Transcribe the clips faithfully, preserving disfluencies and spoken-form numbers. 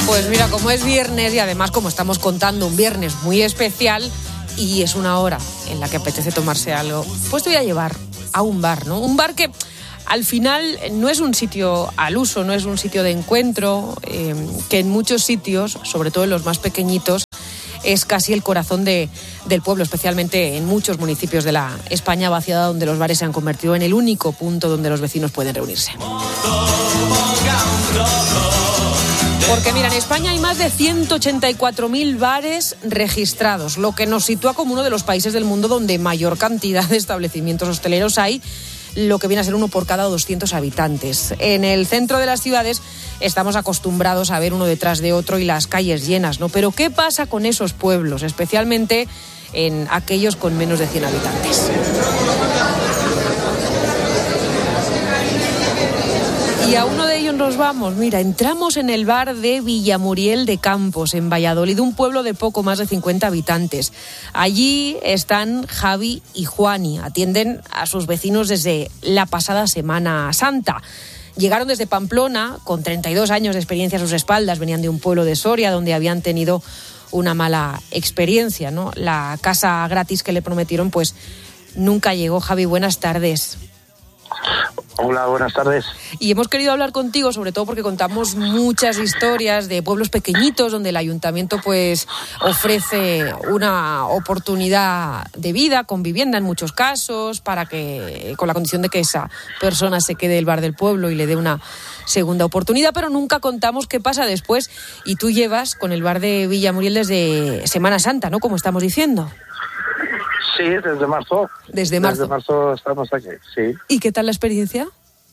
Pues mira, como es viernes y además como estamos contando un viernes muy especial y es una hora en la que apetece tomarse algo, pues te voy a llevar a un bar, ¿no? Un bar que al final no es un sitio al uso, no es un sitio de encuentro, eh, que en muchos sitios, sobre todo en los más pequeñitos, es casi el corazón de, del pueblo, especialmente en muchos municipios de la España vaciada, donde los bares se han convertido en el único punto donde los vecinos pueden reunirse. Porque mira, en España hay más de ciento ochenta y cuatro mil bares registrados, lo que nos sitúa como uno de los países del mundo donde mayor cantidad de establecimientos hosteleros hay, lo que viene a ser uno por cada doscientos habitantes. En el centro de las ciudades estamos acostumbrados a ver uno detrás de otro y las calles llenas, ¿no? Pero ¿qué pasa con esos pueblos, especialmente en aquellos con menos de cien habitantes? Y a uno de ellos nos vamos. Mira, entramos en el bar de Villamuriel de Campos, en Valladolid, un pueblo de poco más de cincuenta habitantes. Allí están Javi y Juani, atienden a sus vecinos desde la pasada Semana Santa. Llegaron desde Pamplona, con treinta y dos años de experiencia a sus espaldas, venían de un pueblo de Soria donde habían tenido una mala experiencia, ¿no? La casa gratis que le prometieron, pues nunca llegó. Javi, buenas tardes. Hola, buenas tardes. Y hemos querido hablar contigo, sobre todo porque contamos muchas historias de pueblos pequeñitos donde el ayuntamiento pues ofrece una oportunidad de vida con vivienda en muchos casos, para que, con la condición de que esa persona se quede en el bar del pueblo y le dé una segunda oportunidad, pero nunca contamos qué pasa después. Y tú llevas con el bar de Villamuriel desde Semana Santa, ¿no? Como estamos diciendo. Sí, desde marzo. Desde marzo. Desde marzo estamos aquí, sí. ¿Y qué tal la experiencia?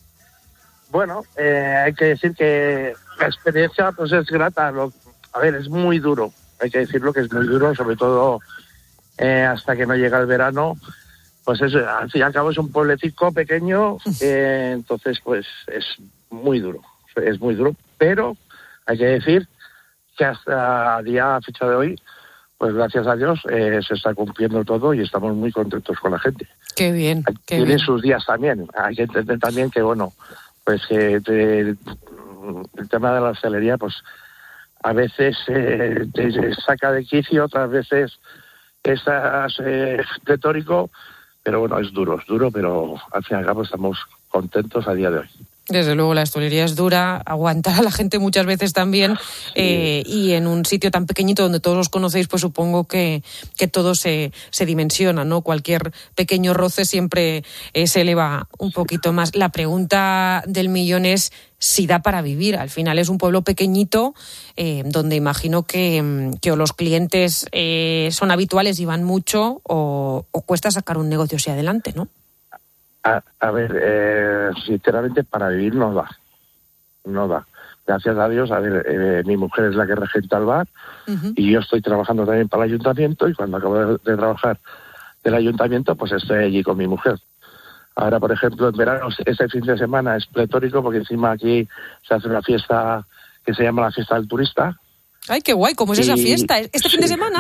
Bueno, eh, hay que decir que la experiencia pues es grata. Lo, a ver, es muy duro. Hay que decirlo que es muy duro, sobre todo eh, hasta que no llega el verano. Pues es, al fin y al cabo es un pueblecito pequeño, eh, entonces pues es muy duro. Es muy duro, pero hay que decir que hasta a día, a fecha de hoy, pues gracias a Dios eh, se está cumpliendo todo y estamos muy contentos con la gente. Qué bien, qué Tiene bien. sus días también. Hay que entender también que, bueno, pues eh, te, el tema de la hostelería, pues a veces eh, te saca de quicio, otras veces es eh, retórico, pero bueno, es duro, es duro, pero al fin y al cabo estamos contentos a día de hoy. Desde luego, la hostelería es dura, aguantar a la gente muchas veces también, sí. eh, y en un sitio tan pequeñito donde todos os conocéis, pues supongo que, que todo se, se dimensiona, ¿no? Cualquier pequeño roce siempre eh, se eleva un poquito más. La pregunta del millón es si da para vivir. Al final es un pueblo pequeñito, eh, donde imagino que, que o los clientes eh, son habituales y van mucho, o, o cuesta sacar un negocio hacia adelante, ¿no? A, a ver, eh, sinceramente para vivir no da, no da. Gracias a Dios, a ver, eh, mi mujer es la que regenta el bar, uh-huh. y yo estoy trabajando también para el ayuntamiento, y cuando acabo de, de trabajar del ayuntamiento, pues estoy allí con mi mujer. Ahora, por ejemplo, en verano, este fin de semana es pletórico, porque encima aquí se hace una fiesta que se llama la fiesta del turista. ¡Ay, qué guay! ¿Cómo es y, esa fiesta? ¿Este sí. fin de semana?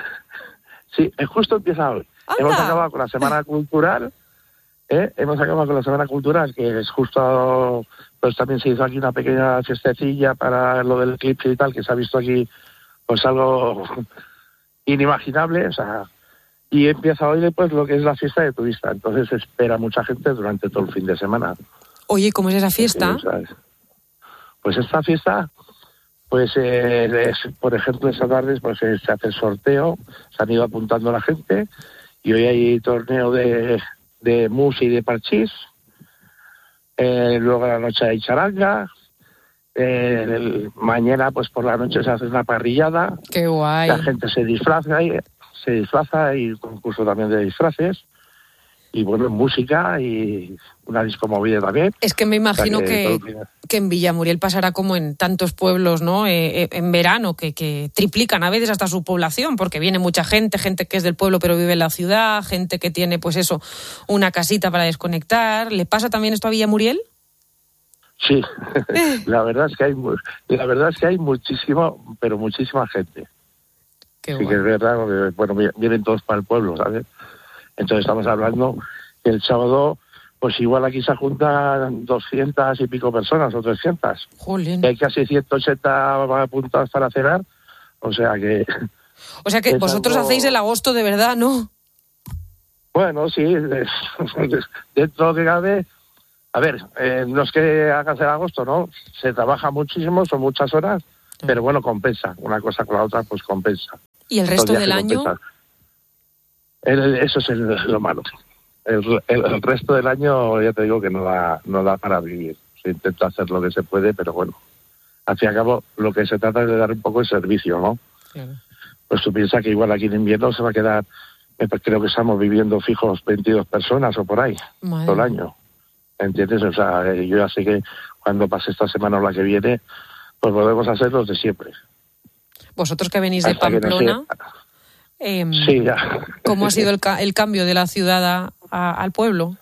Sí, justo empieza hoy. ¡Anda! Hemos acabado con la Semana Cultural. ¿Eh? Hemos acabado con la Semana Cultural, que es justo, pues también se hizo aquí una pequeña fiestecilla para lo del eclipse y tal, que se ha visto aquí pues algo inimaginable, o sea, y empieza hoy pues lo que es la fiesta de turista, entonces se espera mucha gente durante todo el fin de semana. Oye, ¿cómo es esa fiesta? Sí, pues esta fiesta, pues eh, es, por ejemplo, esta tarde pues, eh, se hace el sorteo, se han ido apuntando la gente, y hoy hay torneo de... de mus y de parchís, eh, luego a la noche hay charanga, eh, el, mañana pues por la noche se hace una parrillada. ¡Qué guay! La gente se disfraza, y, se disfraza, hay concurso también de disfraces, y bueno, música y una disco movida también. Es que me imagino, o sea, que, que, que en Villamuriel pasará como en tantos pueblos, ¿no? Eh, eh, en verano, que, que triplican a veces hasta su población, porque viene mucha gente, gente que es del pueblo pero vive en la ciudad, gente que tiene, pues eso, una casita para desconectar. ¿Le pasa también esto a Villamuriel? Sí, la verdad es que hay, la verdad es que hay muchísimo, pero muchísima gente. Qué sí, bueno. Que es verdad, porque, bueno, vienen todos para el pueblo, ¿sabes? Entonces estamos hablando que el sábado pues igual aquí se juntan doscientas y pico personas o trescientas. Jolín. Y hay casi ciento ochenta apuntados para cenar, o sea que... O sea que vosotros algo... hacéis el agosto de verdad, ¿no? Bueno, sí, dentro de cabe... A ver, eh, no es que hagas el agosto, ¿no? Se trabaja muchísimo, son muchas horas, sí. Pero bueno, compensa. Una cosa con la otra, pues compensa. ¿Y el resto del año? El, eso es el, lo malo. El, el, el resto del año, ya te digo que no da, no da para vivir. Se intenta hacer lo que se puede, pero bueno, al fin y al cabo, lo que se trata es de dar un poco de servicio, ¿no? Claro. Pues tú piensas que igual aquí en invierno se va a quedar, creo que estamos viviendo fijos veintidós personas o por ahí, Madre. Todo el año. ¿Entiendes? O sea, yo ya sé que cuando pase esta semana o la que viene, pues volvemos a hacer los de siempre. Vosotros que venís de Pamplona, no sé, eh, sí, ya. ¿Cómo ha sido el, ca- el cambio de la ciudad a, a, al pueblo?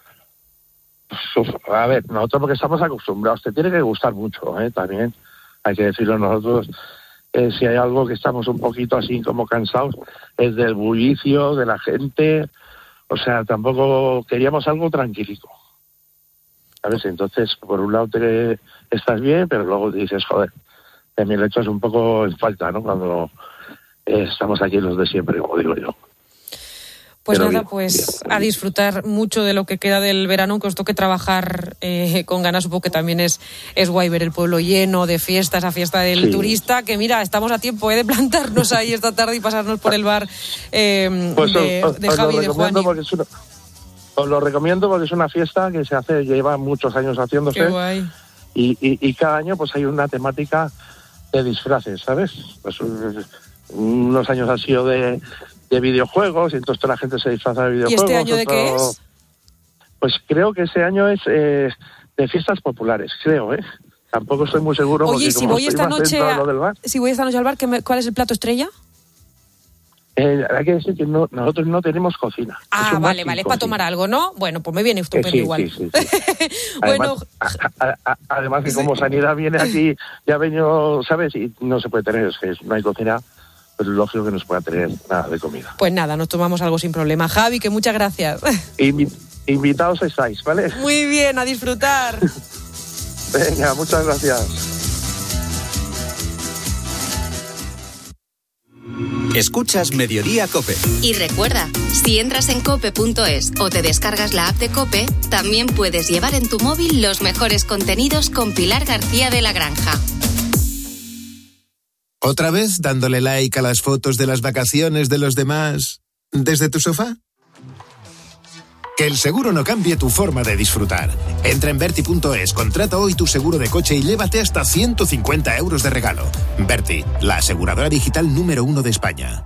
A ver, nosotros porque estamos acostumbrados, te tiene que gustar mucho, ¿eh? También hay que decirlo nosotros. Eh, si hay algo que estamos un poquito así como cansados, es del bullicio, de la gente. O sea, tampoco queríamos algo tranquilico. ¿Sabes? Entonces, por un lado te estás bien, pero luego dices, joder, también lo echas un poco en falta, ¿no? Cuando eh, estamos aquí los de siempre, como digo yo. Pues pero nada, bien, pues bien, a disfrutar mucho de lo que queda del verano, que os toque trabajar eh, con ganas. Supongo que también es, es guay ver el pueblo lleno de fiesta, esa fiesta del sí. turista, que mira, estamos a tiempo eh, de plantarnos ahí esta tarde y pasarnos por el bar eh, pues de, os, de os Javi y de Juan. Os lo recomiendo porque es una fiesta que se hace, lleva muchos años haciéndose. Qué guay. Y, y, y cada año pues hay una temática de disfraces, ¿sabes? Pues unos años han sido de, de videojuegos y entonces toda la gente se disfraza de videojuegos. ¿Y este año de otro, qué es? Pues creo que este año es eh, de fiestas populares, creo, ¿eh? Tampoco estoy muy seguro. Oye, si voy esta noche, a, si voy esta noche al bar, ¿qué me, ¿cuál es el plato estrella? Eh, hay que decir que no, nosotros no tenemos cocina. Ah, vale, vale, es para tomar algo, ¿no? Bueno, pues me viene estupendo eh, sí, igual. Sí, sí, sí. bueno, además, a, a, además que como sanidad viene aquí, ya venido, ¿sabes? Y no se puede tener, es que no hay cocina, pues es lógico que no se pueda tener nada de comida. Pues nada, nos tomamos algo sin problema. Javi, que muchas gracias. Invi- invitados estáis, ¿vale? Muy bien, a disfrutar. Venga, muchas gracias. Escuchas Mediodía COPE. Y recuerda, si entras en cope punto es o te descargas la app de COPE, también puedes llevar en tu móvil los mejores contenidos con Pilar García de la Granja. ¿Otra vez dándole like a las fotos de las vacaciones de los demás desde tu sofá? Que el seguro no cambie tu forma de disfrutar. Entra en Berti punto es, contrata hoy tu seguro de coche y llévate hasta ciento cincuenta euros de regalo. Berti, la aseguradora digital número uno de España.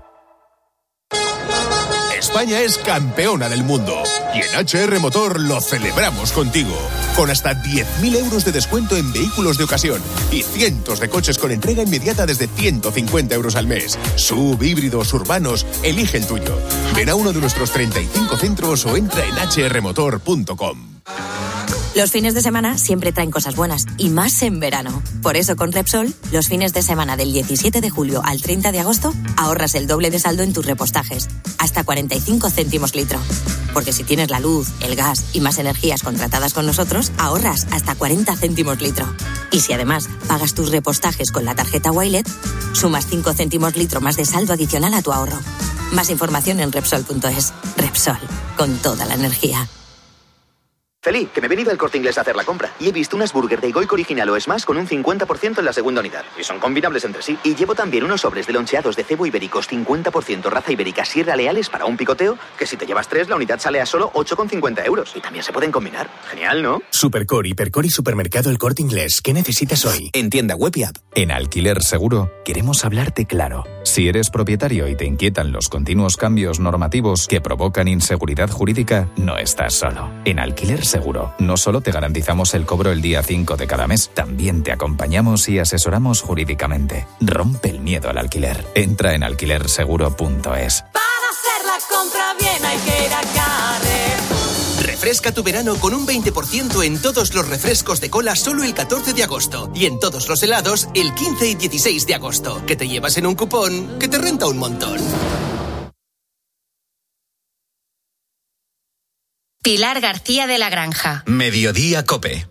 España es campeona del mundo y en H R Motor lo celebramos contigo. Con hasta diez mil euros de descuento en vehículos de ocasión y cientos de coches con entrega inmediata desde ciento cincuenta euros al mes. Sub, híbridos, urbanos, elige el tuyo. Ven a uno de nuestros treinta y cinco centros o entra en hache erre motor punto com. Los fines de semana siempre traen cosas buenas, y más en verano. Por eso con Repsol, los fines de semana del diecisiete de julio al treinta de agosto, ahorras el doble de saldo en tus repostajes, hasta cuarenta y cinco céntimos litro. Porque si tienes la luz, el gas y más energías contratadas con nosotros, ahorras hasta cuarenta céntimos litro. Y si además pagas tus repostajes con la tarjeta Wilet, sumas cinco céntimos litro más de saldo adicional a tu ahorro. Más información en Repsol punto es. Repsol, con toda la energía. Feli, que me he venido al Corte Inglés a hacer la compra y he visto unas burger de Goico original o Smash con un cincuenta por ciento en la segunda unidad. Y son combinables entre sí. Y llevo también unos sobres de loncheados de cebo ibéricos cincuenta por ciento raza ibérica Sierra Leales para un picoteo, que si te llevas tres, la unidad sale a solo ocho con cincuenta euros. Y también se pueden combinar. Genial, ¿no? Supercore, Hipercore y Supermercado El Corte Inglés. ¿Qué necesitas hoy? En tienda web y app. En Alquiler Seguro queremos hablarte claro. Si eres propietario y te inquietan los continuos cambios normativos que provocan inseguridad jurídica, no estás solo. En Alquiler Seguro no solo te garantizamos el cobro el día cinco de cada mes, también te acompañamos y asesoramos jurídicamente. Rompe el miedo al alquiler. Entra en alquiler seguro punto es. Para hacer la compra bien hay que ir a Carrefour. Refresca tu verano con un veinte por ciento en todos los refrescos de cola solo el catorce de agosto y en todos los helados el quince y dieciséis de agosto, que te llevas en un cupón que te renta un montón. Pilar García de la Granja. Mediodía COPE.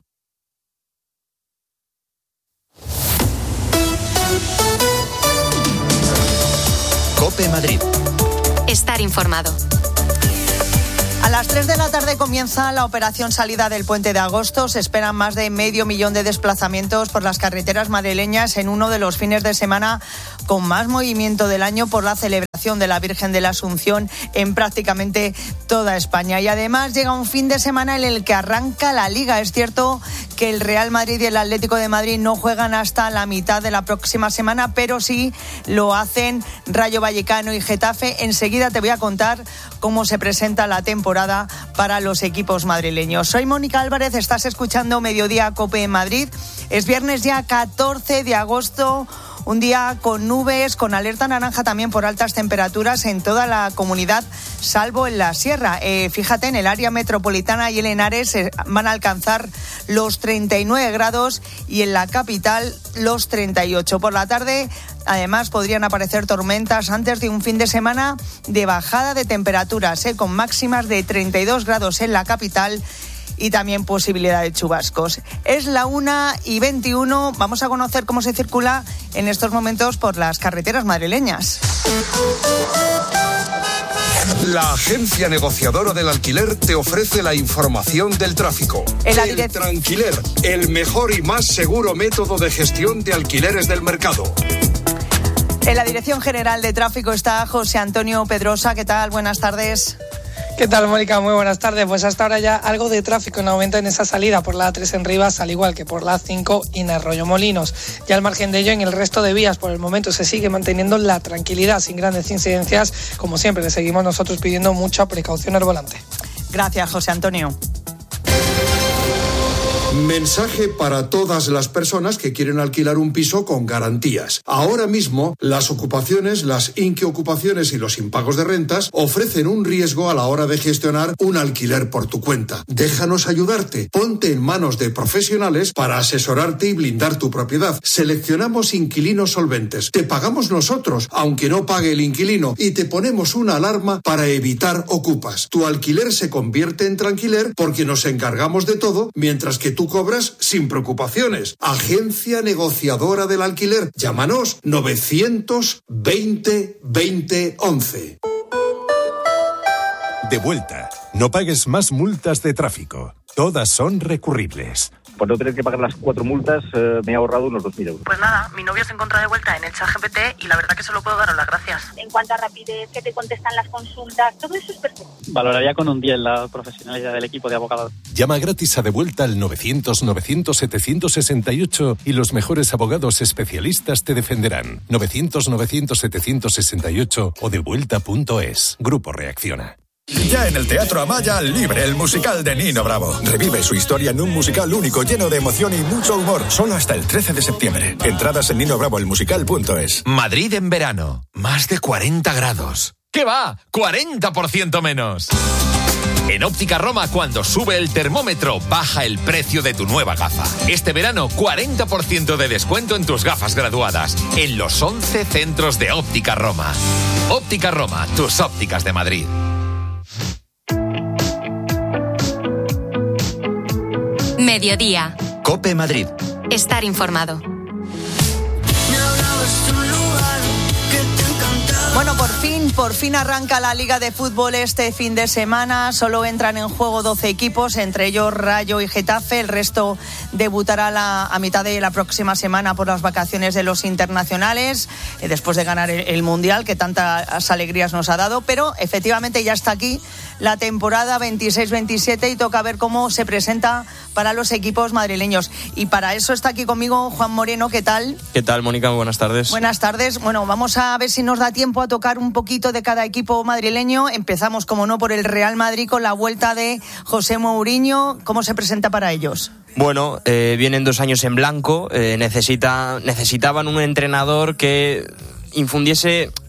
COPE Madrid. Estar informado. A las tres de la tarde comienza la operación salida del Puente de Agosto. Se esperan más de medio millón de desplazamientos por las carreteras madrileñas en uno de los fines de semana con más movimiento del año por la celebración de la Virgen de la Asunción en prácticamente toda España. Y además llega un fin de semana en el que arranca la Liga. Es cierto que el Real Madrid y el Atlético de Madrid no juegan hasta la mitad de la próxima semana, pero sí lo hacen Rayo Vallecano y Getafe. Enseguida te voy a contar cómo se presenta la temporada para los equipos madrileños. Soy Mónica Álvarez, estás escuchando Mediodía COPE en Madrid. Es viernes ya catorce de agosto. Un día con nubes, con alerta naranja también por altas temperaturas en toda la comunidad, salvo en la sierra. Eh, fíjate, en el área metropolitana y en Henares eh, van a alcanzar los treinta y nueve grados y en la capital los treinta y ocho. Por la tarde, además, podrían aparecer tormentas antes de un fin de semana de bajada de temperaturas, eh, con máximas de treinta y dos grados en la capital y también posibilidad de chubascos. Es la una y veintiuno. Vamos a conocer cómo se circula en estos momentos por las carreteras madrileñas. La agencia negociadora del alquiler te ofrece la información del tráfico. El, el direct... Tranquiler, el mejor y más seguro método de gestión de alquileres del mercado. En la Dirección General de Tráfico está José Antonio Pedrosa. ¿Qué tal? Buenas tardes. ¿Qué tal, Mónica? Muy buenas tardes. Pues hasta ahora ya algo de tráfico en aumento en esa salida por la A tres en Rivas, al igual que por la A cinco y en Arroyo Molinos. Ya al margen de ello, en el resto de vías, por el momento se sigue manteniendo la tranquilidad, sin grandes incidencias. Como siempre, le seguimos nosotros pidiendo mucha precaución al volante. Gracias, José Antonio. Mensaje para todas las personas que quieren alquilar un piso con garantías. Ahora mismo, las ocupaciones, las inquiocupaciones y los impagos de rentas ofrecen un riesgo a la hora de gestionar un alquiler por tu cuenta. Déjanos ayudarte. Ponte en manos de profesionales para asesorarte y blindar tu propiedad. Seleccionamos inquilinos solventes. Te pagamos nosotros, aunque no pague el inquilino, y te ponemos una alarma para evitar ocupas. Tu alquiler se convierte en tranquiler porque nos encargamos de todo, mientras que tú cobras sin preocupaciones. Agencia negociadora del alquiler. Llámanos novecientos veinte veinte once. De vuelta. No pagues más multas de tráfico. Todas son recurribles. Por no tener que pagar las cuatro multas, eh, me he ahorrado unos dos mil euros. Pues nada, mi novio se encuentra de vuelta en el ChatGPT y la verdad que solo puedo daros las gracias. En cuanto a rapidez, que te contestan las consultas, todo eso es perfecto. Valoraría con un diez la profesionalidad del equipo de abogados. Llama gratis a De Vuelta al novecientos novecientos setecientos sesenta y ocho y los mejores abogados especialistas te defenderán. novecientos novecientos setecientos sesenta y ocho o devuelta punto es. Grupo Reacciona. Ya en el Teatro Amaya, Libre, el musical de Nino Bravo. Revive su historia en un musical único, lleno de emoción y mucho humor. Solo hasta el trece de septiembre. Entradas en nino bravo el musical punto es. Madrid en verano. Más de cuarenta grados. ¿Qué va? cuarenta por ciento menos. En Óptica Roma, cuando sube el termómetro, baja el precio de tu nueva gafa. Este verano, cuarenta por ciento de descuento en tus gafas graduadas. En los once centros de Óptica Roma. Óptica Roma, tus ópticas de Madrid. Mediodía. COPE Madrid. Estar informado. Bueno, por fin, por fin arranca la Liga de Fútbol este fin de semana. Solo entran en juego doce equipos, entre ellos Rayo y Getafe. El resto debutará la, a mitad de la próxima semana por las vacaciones de los internacionales, eh, después de ganar el, el Mundial, que tantas alegrías nos ha dado. Pero efectivamente ya está aquí la temporada veintiséis veintisiete y toca ver cómo se presenta para los equipos madrileños. Y para eso está aquí conmigo Juan Moreno. ¿Qué tal? ¿Qué tal, Mónica? Buenas tardes. Buenas tardes. Bueno, vamos a ver si nos da tiempo a tocar un poquito de cada equipo madrileño. Empezamos, como no, por el Real Madrid con la vuelta de José Mourinho. ¿Cómo se presenta para ellos? Bueno, eh, vienen dos años en blanco. Eh, necesita, necesitaban un entrenador que infundiese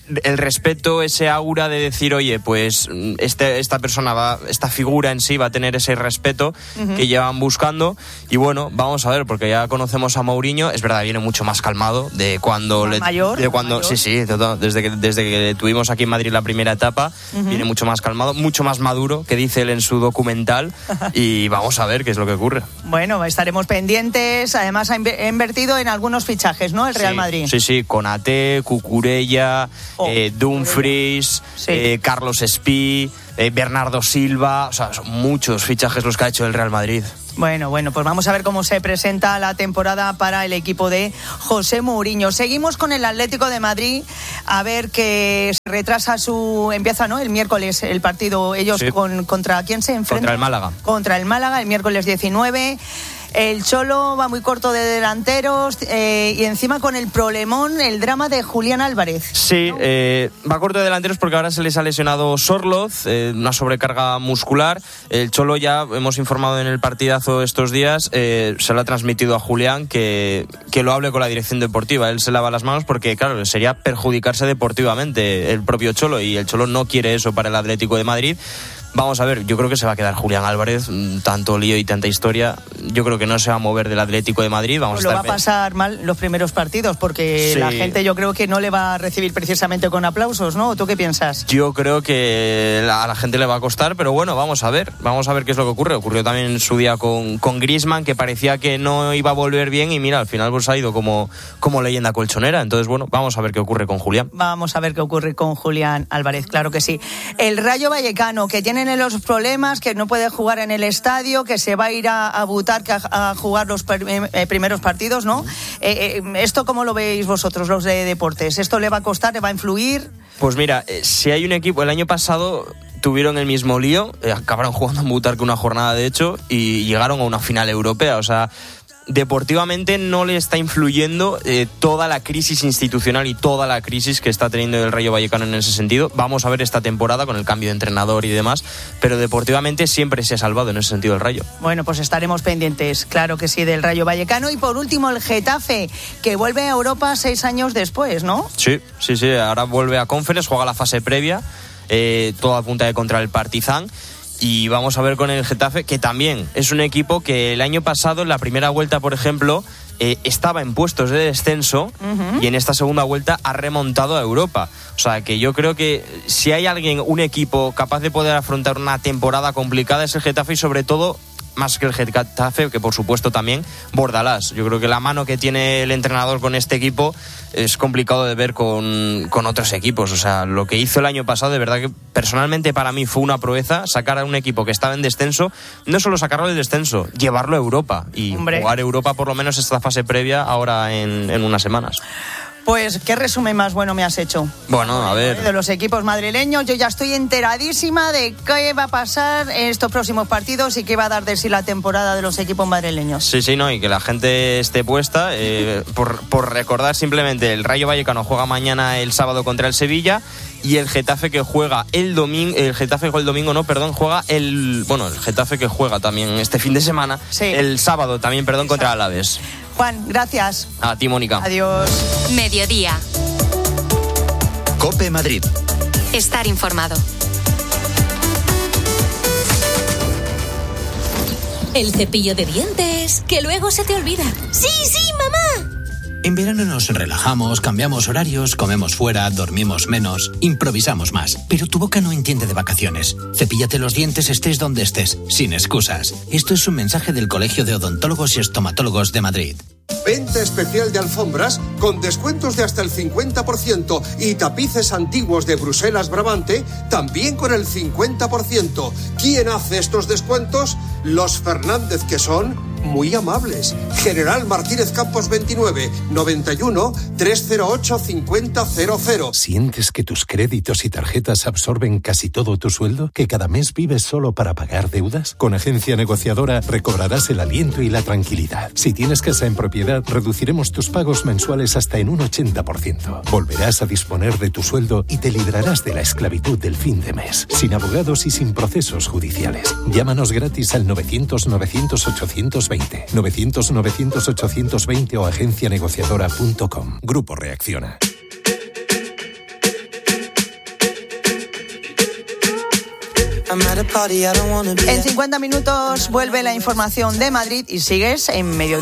el respeto, ese aura de decir, oye, pues este, esta persona, va, esta figura en sí va a tener ese respeto uh-huh. que llevan buscando. Y bueno, vamos a ver, porque ya conocemos a Mourinho, es verdad, viene mucho más calmado de cuando... Le, mayor, de cuando mayor. Sí, sí, desde que, desde que tuvimos aquí en Madrid la primera etapa, uh-huh. viene mucho más calmado, mucho más maduro, que dice él en su documental, y vamos a ver qué es lo que ocurre. Bueno, estaremos pendientes. Además ha invertido en algunos fichajes, ¿no? El Real sí, Madrid. Sí, sí, Konaté, Cucurella, oh, eh, Dumfries, sí. eh, Carlos Espí, eh, Bernardo Silva, o sea, son muchos fichajes los que ha hecho el Real Madrid. Bueno, bueno, pues vamos a ver cómo se presenta la temporada para el equipo de José Mourinho. Seguimos con el Atlético de Madrid, a ver que se retrasa su... Empieza, ¿no? El miércoles el partido, ellos sí. con contra quién se enfrentan. Contra el Málaga. Contra el Málaga, el miércoles diecinueve. El Cholo va muy corto de delanteros eh, y encima con el problemón, el drama de Julián Álvarez. Sí, ¿no? eh, va corto de delanteros porque ahora se les ha lesionado Sorloz, eh, una sobrecarga muscular. El Cholo, ya hemos informado en el partidazo estos días, eh, se lo ha transmitido a Julián que, que lo hable con la dirección deportiva. Él se lava las manos porque, claro, sería perjudicarse deportivamente el propio Cholo, y el Cholo no quiere eso para el Atlético de Madrid. Vamos a ver, yo creo que se va a quedar Julián Álvarez, tanto lío y tanta historia. Yo creo que no se va a mover del Atlético de Madrid. Vamos pues a lo estar... va a pasar mal los primeros partidos, porque sí. la gente yo creo que no le va a recibir precisamente con aplausos, ¿no? ¿Tú qué piensas? Yo creo que a la gente le va a costar, pero bueno, vamos a ver. Vamos a ver qué es lo que ocurre. Ocurrió también en su día con, con Griezmann, que parecía que no iba a volver bien, y mira, al final pues ha ido como, como leyenda colchonera. Entonces, bueno, vamos a ver qué ocurre con Julián. Vamos a ver qué ocurre con Julián Álvarez, claro que sí. El Rayo Vallecano, que tienen los problemas, que no puede jugar en el estadio, que se va a ir a, a Butarque a, a jugar los per, eh, primeros partidos, ¿no? Eh, eh, ¿Esto cómo lo veis vosotros, los de deportes? ¿Esto le va a costar, le va a influir? Pues mira, eh, si hay un equipo, el año pasado tuvieron el mismo lío, eh, acabaron jugando en Butarque una jornada de hecho y llegaron a una final europea, o sea... Deportivamente no le está influyendo eh, toda la crisis institucional y toda la crisis que está teniendo el Rayo Vallecano en ese sentido. Vamos a ver esta temporada con el cambio de entrenador y demás, pero deportivamente siempre se ha salvado en ese sentido el Rayo. Bueno, pues estaremos pendientes, claro que sí, del Rayo Vallecano. Y por último el Getafe, que vuelve a Europa seis años después, ¿no? Sí, sí, sí, ahora vuelve a Conference, juega la fase previa, eh, todo a punta de contra el Partizan. Y vamos a ver con el Getafe, que también es un equipo que el año pasado, en la primera vuelta, por ejemplo, eh, estaba en puestos de descenso uh-huh. y en esta segunda vuelta ha remontado a Europa. O sea, que yo creo que si hay alguien, un equipo capaz de poder afrontar una temporada complicada, es el Getafe, y sobre todo, más que el Getafe, que por supuesto también Bordalás. Yo creo que la mano que tiene el entrenador con este equipo es complicado de ver con, con otros equipos. O sea, lo que hizo el año pasado, de verdad que personalmente para mí fue una proeza, sacar a un equipo que estaba en descenso, no solo sacarlo del descenso, llevarlo a Europa y Hombre. jugar Europa por lo menos esta fase previa ahora en, en unas semanas. Pues, ¿qué resumen más bueno me has hecho? Bueno, a ver... De los equipos madrileños, yo ya estoy enteradísima de qué va a pasar en estos próximos partidos y qué va a dar de sí la temporada de los equipos madrileños. Sí, sí, no, y que la gente esté puesta. Eh, por, por recordar simplemente, el Rayo Vallecano juega mañana el sábado contra el Sevilla, y el Getafe que juega el domingo, el Getafe el domingo, no, perdón, juega el... Bueno, el Getafe que juega también este fin de semana, sí. el sábado también, perdón, contra el Alavés. Juan, gracias. A ti, Mónica. Adiós. Mediodía. COPE Madrid. Estar informado. El cepillo de dientes, que luego se te olvida. ¡Sí, sí, mamá! En verano nos relajamos, cambiamos horarios, comemos fuera, dormimos menos, improvisamos más. Pero tu boca no entiende de vacaciones. Cepíllate los dientes estés donde estés, sin excusas. Esto es un mensaje del Colegio de Odontólogos y Estomatólogos de Madrid. Venta especial de alfombras con descuentos de hasta el cincuenta por ciento y tapices antiguos de Bruselas Brabante también con el cincuenta por ciento. ¿Quién hace estos descuentos? Los Fernández, que son muy amables. General Martínez Campos veintinueve, noventa y uno, trescientos ocho, cincuenta cero cero. ¿Sientes que tus créditos y tarjetas absorben casi todo tu sueldo? ¿Que cada mes vives solo para pagar deudas? Con Agencia Negociadora recobrarás el aliento y la tranquilidad. Si tienes casa en propiedad, reduciremos tus pagos mensuales hasta en un ochenta por ciento. Volverás a disponer de tu sueldo y te librarás de la esclavitud del fin de mes, sin abogados y sin procesos judiciales. Llámanos gratis al novecientos, novecientos, ochocientos veinte, novecientos, novecientos, ochocientos veinte o agencia negociadora punto com. Grupo Reacciona. En cincuenta minutos vuelve la información de Madrid y sigues en Mediodía.